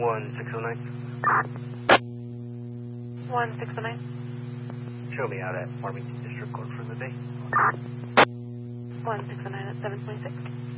1609. 1609. Show me out at Farmington District Court for the day. 1609 at 726.